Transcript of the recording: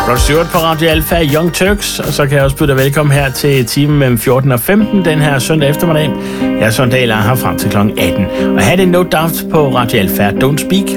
Rod Stewart på Radio Alpha, Young Turks, og så kan jeg også byde dig velkommen her til timen mellem 14 og 15 den her søndag eftermiddag. Jeg er Søren Dahl, her frem til kl. 18. Og have det No Doubt på Radio Alpha, Don't Speak.